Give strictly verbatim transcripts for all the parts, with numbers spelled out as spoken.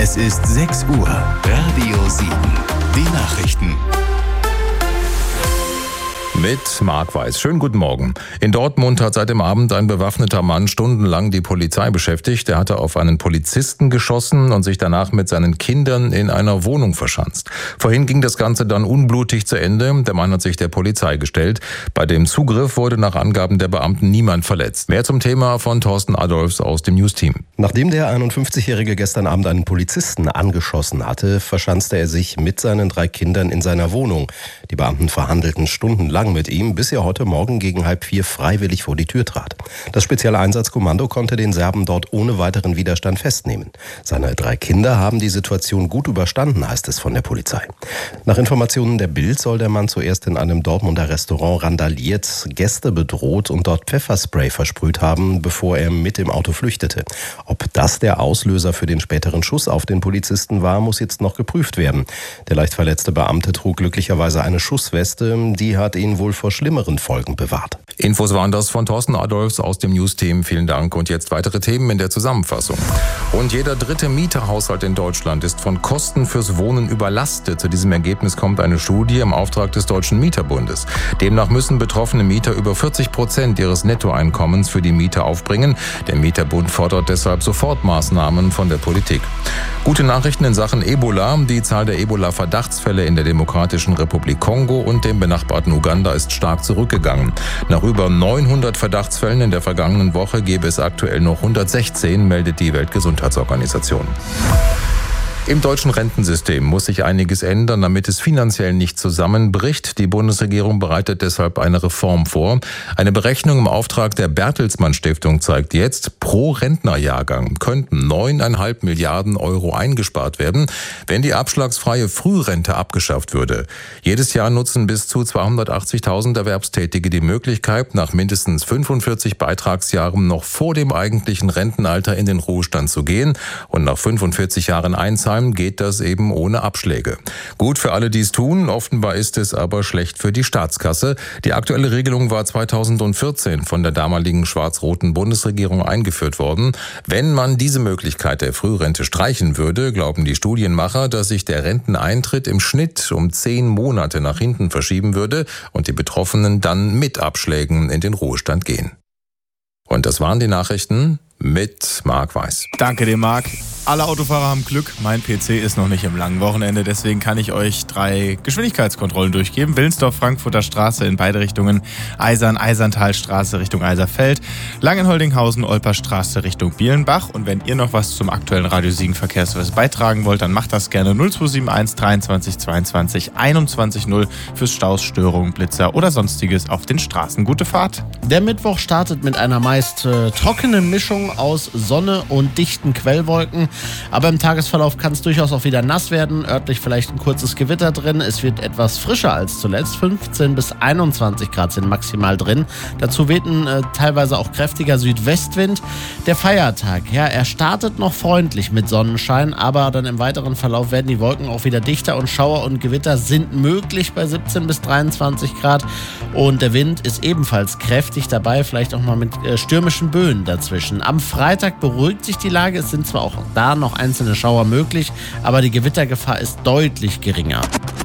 Es ist sechs Uhr. Radio sieben. Die Nachrichten. Mit Marc Weiß. Schönen guten Morgen. In Dortmund hat seit dem Abend ein bewaffneter Mann stundenlang die Polizei beschäftigt. Er hatte auf einen Polizisten geschossen und sich danach mit seinen Kindern in einer Wohnung verschanzt. Vorhin ging das Ganze dann unblutig zu Ende. Der Mann hat sich der Polizei gestellt. Bei dem Zugriff wurde nach Angaben der Beamten niemand verletzt. Mehr zum Thema von Thorsten Adolfs aus dem News-Team. Nachdem der einundfünfzigjährige gestern Abend einen Polizisten angeschossen hatte, verschanzte er sich mit seinen drei Kindern in seiner Wohnung. Die Beamten verhandelten stundenlang mit ihm, bis er heute Morgen gegen halb vier freiwillig vor die Tür trat. Das spezielle Einsatzkommando konnte den Serben dort ohne weiteren Widerstand festnehmen. Seine drei Kinder haben die Situation gut überstanden, heißt es von der Polizei. Nach Informationen der Bild soll der Mann zuerst in einem Dortmunder Restaurant randaliert, Gäste bedroht und dort Pfefferspray versprüht haben, bevor er mit dem Auto flüchtete. Ob das der Auslöser für den späteren Schuss auf den Polizisten war, muss jetzt noch geprüft werden. Der leicht verletzte Beamte trug glücklicherweise eine Schussweste, die hat ihn wohl vor schlimmeren Folgen bewahrt. Infos waren das von Thorsten Adolfs aus dem News-Team. Vielen Dank. Und jetzt weitere Themen in der Zusammenfassung. Und jeder dritte Mieterhaushalt in Deutschland ist von Kosten fürs Wohnen überlastet. Zu diesem Ergebnis kommt eine Studie im Auftrag des Deutschen Mieterbundes. Demnach müssen betroffene Mieter über vierzig Prozent ihres Nettoeinkommens für die Miete aufbringen. Der Mieterbund fordert deshalb Sofortmaßnahmen von der Politik. Gute Nachrichten in Sachen Ebola. Die Zahl der Ebola-Verdachtsfälle in der Demokratischen Republik Kongo und dem benachbarten Uganda ist stark zurückgegangen. Nach über neunhundert Verdachtsfällen in der vergangenen Woche gäbe es aktuell noch hundertsechzehn, meldet die Weltgesundheitsorganisation. Im deutschen Rentensystem muss sich einiges ändern, damit es finanziell nicht zusammenbricht. Die Bundesregierung bereitet deshalb eine Reform vor. Eine Berechnung im Auftrag der Bertelsmann Stiftung zeigt jetzt, pro Rentnerjahrgang könnten neuneinhalb Milliarden Euro eingespart werden, wenn die abschlagsfreie Frührente abgeschafft würde. Jedes Jahr nutzen bis zu zweihundertachtzigtausend Erwerbstätige die Möglichkeit, nach mindestens fünfundvierzig Beitragsjahren noch vor dem eigentlichen Rentenalter in den Ruhestand zu gehen und nach fünfundvierzig Jahren einzahlen geht das eben ohne Abschläge. Gut für alle, die es tun, offenbar ist es aber schlecht für die Staatskasse. Die aktuelle Regelung war zweitausendvierzehn von der damaligen schwarz-roten Bundesregierung eingeführt worden. Wenn man diese Möglichkeit der Frührente streichen würde, glauben die Studienmacher, dass sich der Renteneintritt im Schnitt um zehn Monate nach hinten verschieben würde und die Betroffenen dann mit Abschlägen in den Ruhestand gehen. Und das waren die Nachrichten mit Marc Weiß. Danke dir, Marc. Alle Autofahrer haben Glück. Mein P C ist noch nicht im langen Wochenende, deswegen kann ich euch drei Geschwindigkeitskontrollen durchgeben. Willensdorf, Frankfurter Straße in beide Richtungen, Eisern, Eiserntalstraße Richtung Eiserfeld, Langenholdinghausen, Olperstraße Richtung Bielenbach. Und wenn ihr noch was zum aktuellen Radio Siegen Verkehrsservice beitragen wollt, dann macht das gerne null zwei sieben eins dreiundzwanzig zweiundzwanzig einundzwanzig null fürs Staus, Störungen, Blitzer oder sonstiges auf den Straßen. Gute Fahrt. Der Mittwoch startet mit einer meist äh, trockenen Mischung aus Sonne und dichten Quellwolken. Aber im Tagesverlauf kann es durchaus auch wieder nass werden. Örtlich vielleicht ein kurzes Gewitter drin. Es wird etwas frischer als zuletzt. fünfzehn bis einundzwanzig Grad sind maximal drin. Dazu weht ein äh, teilweise auch kräftiger Südwestwind. Der Feiertag, ja, er startet noch freundlich mit Sonnenschein, aber dann im weiteren Verlauf werden die Wolken auch wieder dichter und Schauer und Gewitter sind möglich bei siebzehn bis dreiundzwanzig Grad. Und der Wind ist ebenfalls kräftig dabei, vielleicht auch mal mit äh, stürmischen Böen dazwischen. Am Freitag beruhigt sich die Lage. Es sind zwar auch da noch einzelne Schauer möglich, aber die Gewittergefahr ist deutlich geringer.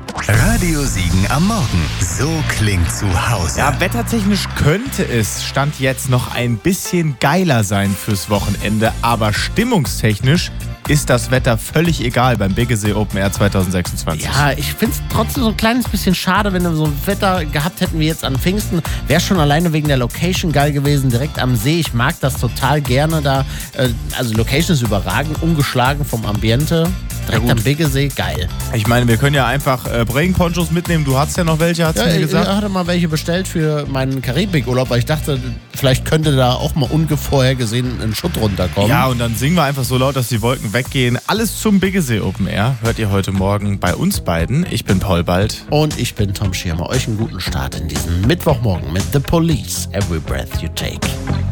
Radio Siegen am Morgen. So klingt zu Hause. Ja, wettertechnisch könnte es Stand jetzt noch ein bisschen geiler sein fürs Wochenende, aber stimmungstechnisch ist das Wetter völlig egal beim Biggesee Open Air zwanzig sechsundzwanzig. Ja, ich finde es trotzdem so ein kleines bisschen schade, wenn wir so ein Wetter gehabt hätten wie jetzt an Pfingsten. Wäre schon alleine wegen der Location geil gewesen, direkt am See. Ich mag das total gerne da. Also Location ist überragend, ungeschlagen vom Ambiente. Direkt ja, am Biggesee, geil. Ich meine, wir können ja einfach äh, Brain-Ponchos mitnehmen. Du hast ja noch welche, hast ja, du mir gesagt? Ich hatte mal welche bestellt für meinen Karibikurlaub, weil ich dachte, vielleicht könnte da auch mal unvorhergesehen ein Schutt runterkommen. Ja, und dann singen wir einfach so laut, dass die Wolken weggehen. Alles zum Biggesee Open Air hört ihr heute Morgen bei uns beiden. Ich bin Paul Bald. Und ich bin Tom Schirmer. Euch einen guten Start in diesen Mittwochmorgen mit The Police. Every Breath You Take.